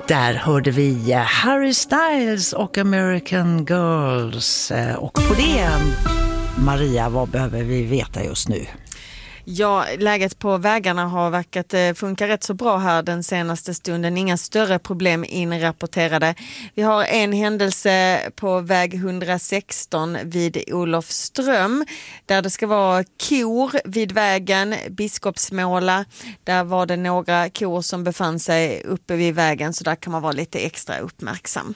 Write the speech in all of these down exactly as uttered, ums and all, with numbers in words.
Där hörde vi Harry Styles och American Girls. Och på det, Maria, vad behöver vi veta just nu? Ja, läget på vägarna har verkat funka rätt så bra här den senaste stunden. Inga större problem inrapporterade. Vi har en händelse på väg etthundrasexton vid Olofström där det ska vara kor vid vägen, Biskopsmåla. Där var det några kor som befann sig uppe vid vägen, så där kan man vara lite extra uppmärksam.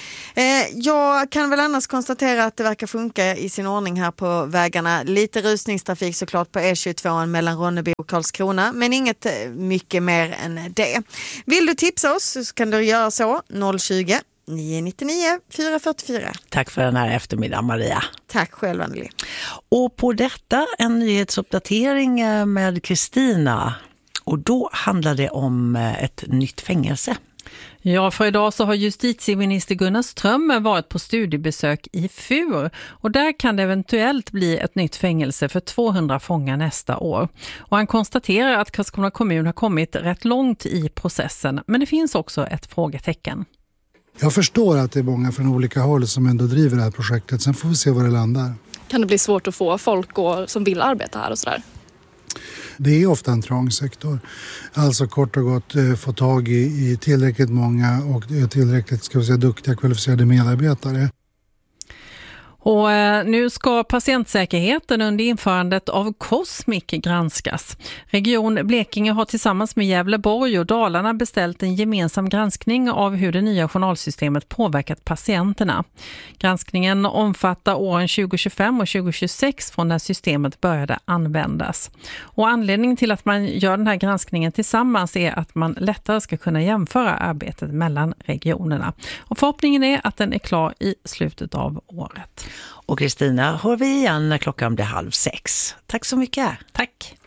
Jag kan väl annars konstatera att det verkar funka i sin ordning här på vägarna. Lite rusningstrafik såklart på E tjugotvå mellan Ronneby och Karlskrona, men inget mycket mer än det. Vill du tipsa oss så kan du göra så noll tjugo, nio nittionio, fyra fyrtiofyra. Tack för den här eftermiddagen, Maria. Tack själv, Anneli. Och på detta en nyhetsuppdatering med Kristina. Och då handlar det om ett nytt fängelse. Ja, för idag så har justitieminister Gunnar Strömmer varit på studiebesök i Fur och där kan det eventuellt bli ett nytt fängelse för tvåhundra fångar nästa år. Och han konstaterar att Karlskrona kommun har kommit rätt långt i processen, men det finns också ett frågetecken. Jag förstår att det är många från olika håll som ändå driver det här projektet, sen får vi se var det landar. Kan det bli svårt att få folk och, som vill arbeta här och sådär? Det är ofta en trång sektor. Alltså kort och gott eh, få tag i, i tillräckligt många och tillräckligt, ska vi säga, duktiga kvalificerade medarbetare. Och nu ska patientsäkerheten under införandet av Cosmic granskas. Region Blekinge har tillsammans med Gävleborg och Dalarna beställt en gemensam granskning av hur det nya journalsystemet påverkat patienterna. Granskningen omfattar åren tjugo tjugofem och tjugo tjugosex från när systemet började användas. Och anledningen till att man gör den här granskningen tillsammans är att man lättare ska kunna jämföra arbetet mellan regionerna. Och förhoppningen är att den är klar i slutet av året. Och Kristina hör vi igen när klockan blir halv sex. Tack så mycket. Tack.